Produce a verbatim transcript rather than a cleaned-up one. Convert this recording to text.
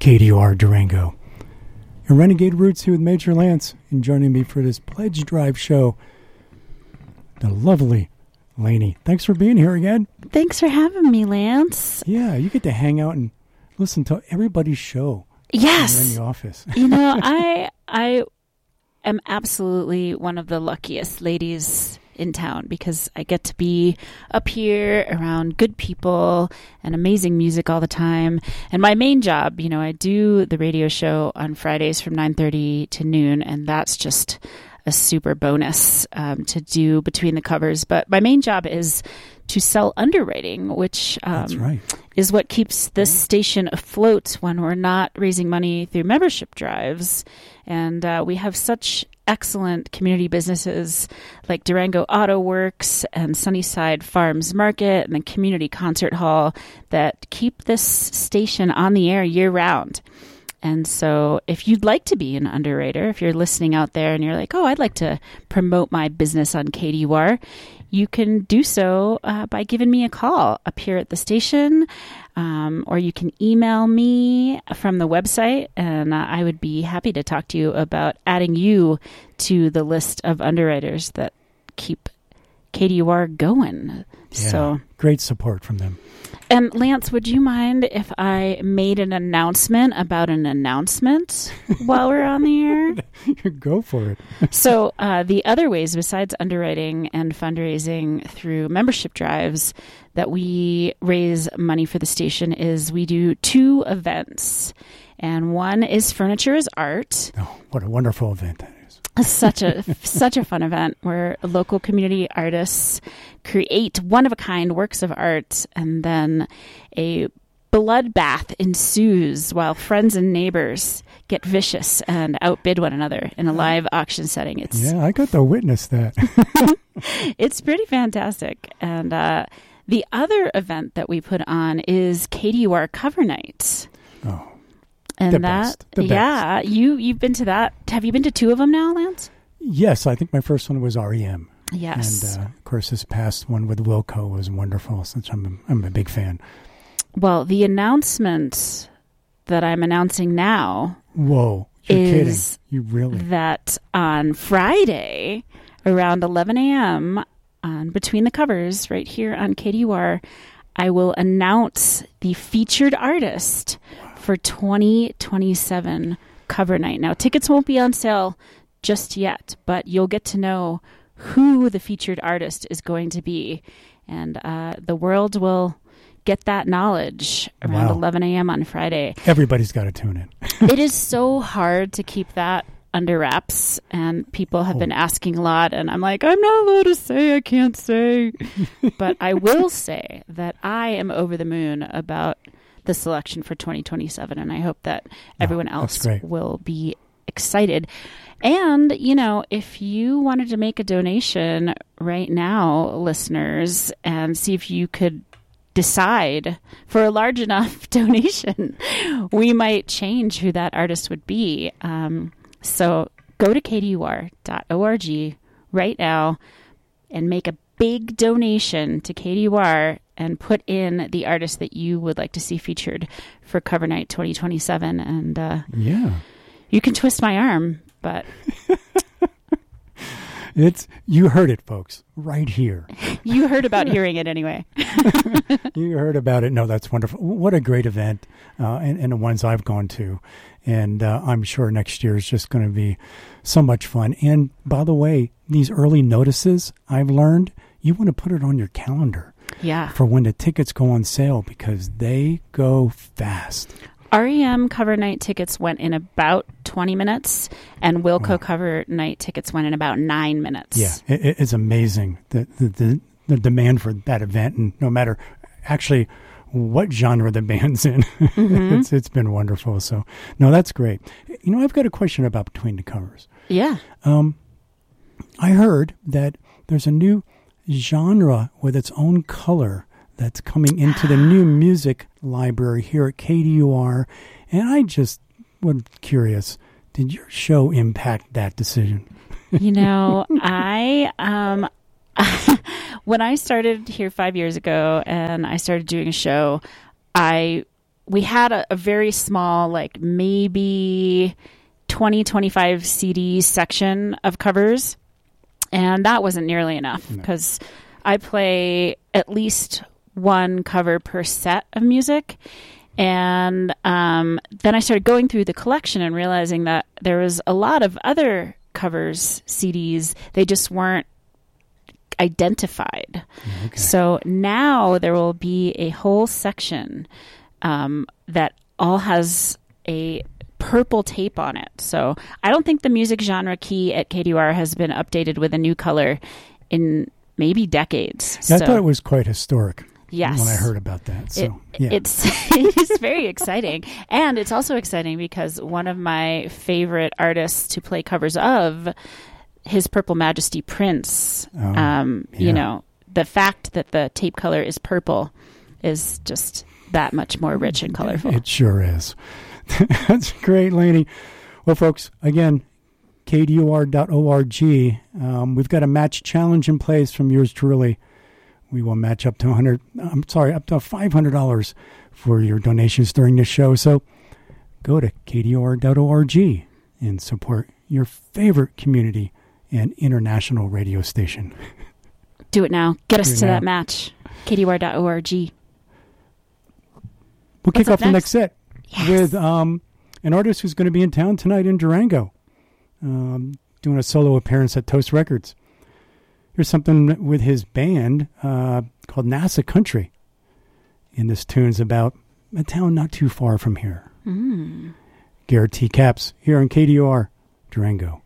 K D U R Durango. And Renegade Roots here with Major Lance, and joining me for this Pledge Drive show, the lovely Lainey. Thanks for being here again. Thanks for having me, Lance. Yeah, you get to hang out and listen to everybody's show. Yes. When you're in the office. You know, I I am absolutely one of the luckiest ladies in town because I get to be up here around good people and amazing music all the time. And my main job, you know, I do the radio show on Fridays from nine thirty to noon, and that's just a super bonus um, to do between the covers. But my main job is to sell underwriting, which um, That's right. is what keeps this station afloat when we're not raising money through membership drives. And uh, we have such excellent community businesses like Durango Auto Works and Sunnyside Farms Market and the Community Concert Hall that keep this station on the air year round. And so if you'd like to be an underwriter, if you're listening out there and you're like, oh, I'd like to promote my business on K D U R, you can do so uh, by giving me a call up here at the station, um, or you can email me from the website, and uh, I would be happy to talk to you about adding you to the list of underwriters that keep K D U R going. Yeah, so great support from them. And Lance, would you mind if I made an announcement about an announcement while we're on the air? Go for it. So uh, the other ways besides underwriting and fundraising through membership drives that we raise money for the station is we do two events. And one is Furniture is Art. Oh, what a wonderful event that is. Such a such a fun event where local community artists create one-of-a-kind works of art, and then a bloodbath ensues while friends and neighbors get vicious and outbid one another in a live auction setting. It's Yeah, I got to witness that. It's pretty fantastic. And uh, the other event that we put on is K D U R Cover Night. Oh. And The that, best. The yeah, best. you you've been to that. Have you been to two of them now, Lance? Yes, I think my first one was R E M. Yes. And, uh, of course, this past one with Wilco was wonderful, since I'm a, I'm a big fan. Well, the announcement that I'm announcing now Whoa, you're is kidding. You really? that on Friday around eleven a.m. on Between the Covers right here on K D U R, I will announce the featured artist for twenty twenty-seven Cover Night. Now, tickets won't be on sale just yet, but you'll get to know who the featured artist is going to be. And uh, the world will get that knowledge around Wow. eleven a.m. on Friday. Everybody's got to tune in. It is so hard to keep that under wraps, and people have Oh. been asking a lot, and I'm like, I'm not allowed to say, I can't say. But I will say that I am over the moon about the selection for twenty twenty-seven, and I hope that everyone Oh, that's else great. will be excited. And, you know, if you wanted to make a donation right now, listeners, and see if you could decide for a large enough donation, we might change who that artist would be. Um, so go to k d u r dot org right now and make a big donation to K D U R and put in the artist that you would like to see featured for Cover Night twenty twenty-seven. And uh, Yeah. you can twist my arm, but It's you heard it, folks, right here. you heard about hearing it anyway. You heard about it. No, that's wonderful. What a great event, uh, and, and the ones I've gone to. And uh, I'm sure next year is just going to be so much fun. And by the way, these early notices, I've learned, you want to put it on your calendar Yeah. for when the tickets go on sale, because they go fast. R E M Cover Night tickets went in about twenty minutes, and Wilco Wow. Cover Night tickets went in about nine minutes. Yeah, it, it's amazing, the, the, the, the demand for that event. And no matter actually what genre the band's in, Mm-hmm. it's it's been wonderful. So, no, that's great. You know, I've got a question about Between the Covers. Yeah. Um, I heard that there's a new genre with its own color that's coming into the new music library here at K D U R. And I just was curious, did your show impact that decision? You know, I, um, when I started here five years ago and I started doing a show, I we had a, a very small, like maybe twenty, twenty-five C D section of covers. And that wasn't nearly enough because no. I play at least one cover per set of music. And um, then I started going through the collection and realizing that there was a lot of other covers, C Ds. They just weren't identified. Okay. So now there will be a whole section um, that all has a purple tape on it. So I don't think the music genre key at K D U R has been updated with a new color in maybe decades. Yeah, so, I thought it was quite historic. Yes. When I heard about that. So, it, yeah. It's it's very exciting. And it's also exciting because one of my favorite artists to play covers of, His Purple Majesty Prince, oh, um, yeah. you know, the fact that the tape color is purple is just that much more rich and colorful. It sure is. That's great, Lainey. Well, folks, again, K D U R dot org. Um, we've got a match challenge in place from yours truly. We will match up to one hundred. I'm sorry, up to five hundred dollars for your donations during this show. So go to K D U R dot org and support your favorite community and international radio station. Do it now. Get us Do to now. that match. K D U R dot org. We'll What's kick off next? the next set yes. with um, an artist who's going to be in town tonight in Durango, um, doing a solo appearance at Toast Records. Here's something with his band uh, called NASA Country. And this tune's about a town not too far from here. Mm. Garrett T. Capps here on K D U R, Durango.